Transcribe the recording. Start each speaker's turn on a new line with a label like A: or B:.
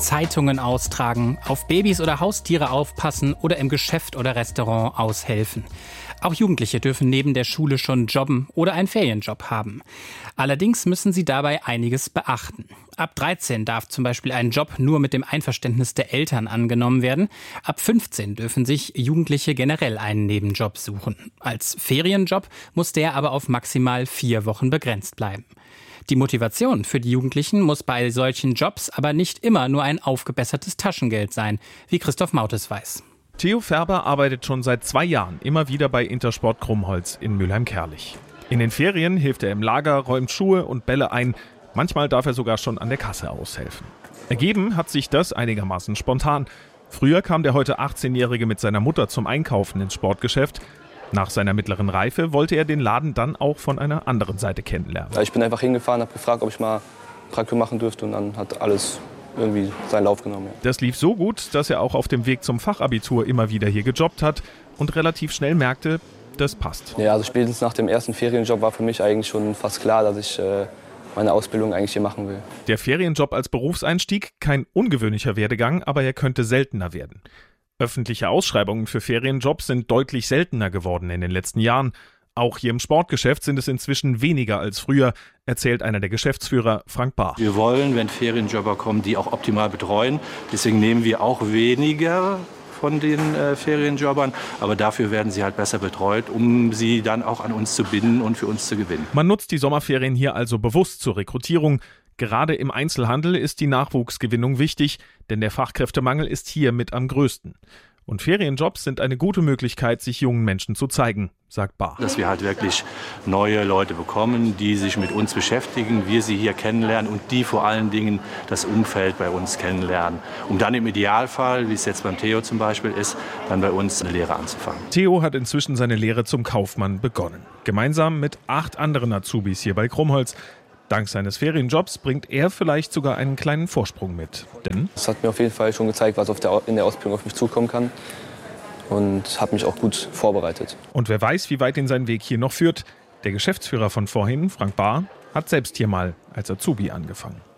A: Zeitungen austragen, auf Babys oder Haustiere aufpassen oder im Geschäft oder Restaurant aushelfen. Auch Jugendliche dürfen neben der Schule schon jobben oder einen Ferienjob haben. Allerdings müssen sie dabei einiges beachten. Ab 13 darf zum Beispiel ein Job nur mit dem Einverständnis der Eltern angenommen werden. Ab 15 dürfen sich Jugendliche generell einen Nebenjob suchen. Als Ferienjob muss der aber auf maximal 4 Wochen begrenzt bleiben. Die Motivation für die Jugendlichen muss bei solchen Jobs aber nicht immer nur ein aufgebessertes Taschengeld sein, wie Christoph Mautes weiß.
B: Theo Färber arbeitet schon seit 2 Jahren immer wieder bei Intersport Krummholz in Mülheim-Kärlich. In den Ferien hilft er im Lager, räumt Schuhe und Bälle ein. Manchmal darf er sogar schon an der Kasse aushelfen. Ergeben hat sich das einigermaßen spontan. Früher kam der heute 18-Jährige mit seiner Mutter zum Einkaufen ins Sportgeschäft. Nach seiner mittleren Reife wollte er den Laden dann auch von einer anderen Seite kennenlernen.
C: Ich bin einfach hingefahren, habe gefragt, ob ich mal Praktikum machen dürfte und dann hat alles irgendwie seinen Lauf genommen. Ja.
B: Das lief so gut, dass er auch auf dem Weg zum Fachabitur immer wieder hier gejobbt hat und relativ schnell merkte, das passt.
C: Ja, also spätestens nach dem ersten Ferienjob war für mich eigentlich schon fast klar, dass ich meine Ausbildung eigentlich hier machen will.
B: Der Ferienjob als Berufseinstieg, kein ungewöhnlicher Werdegang, aber er könnte seltener werden. Öffentliche Ausschreibungen für Ferienjobs sind deutlich seltener geworden in den letzten Jahren. Auch hier im Sportgeschäft sind es inzwischen weniger als früher, erzählt einer der Geschäftsführer, Frank Bahr.
D: Wir wollen, wenn Ferienjobber kommen, die auch optimal betreuen. Deswegen nehmen wir auch weniger von den Ferienjobbern, aber dafür werden sie halt besser betreut, um sie dann auch an uns zu binden und für uns zu gewinnen.
B: Man nutzt die Sommerferien hier also bewusst zur Rekrutierung. Gerade im Einzelhandel ist die Nachwuchsgewinnung wichtig, denn der Fachkräftemangel ist hier mit am größten. Und Ferienjobs sind eine gute Möglichkeit, sich jungen Menschen zu zeigen, sagt Bahr.
D: Dass wir halt wirklich neue Leute bekommen, die sich mit uns beschäftigen, wir sie hier kennenlernen und die vor allen Dingen das Umfeld bei uns kennenlernen, um dann im Idealfall, wie es jetzt beim Theo zum Beispiel ist, dann bei uns eine Lehre anzufangen.
B: Theo hat inzwischen seine Lehre zum Kaufmann begonnen. Gemeinsam mit 8 anderen Azubis hier bei Krummholz. Dank seines Ferienjobs bringt er vielleicht sogar einen kleinen Vorsprung mit. Denn
C: das hat mir auf jeden Fall schon gezeigt, was in der Ausbildung auf mich zukommen kann. Und hat mich auch gut vorbereitet.
B: Und wer weiß, wie weit ihn sein Weg hier noch führt. Der Geschäftsführer von vorhin, Frank Bahr, hat selbst hier mal als Azubi angefangen.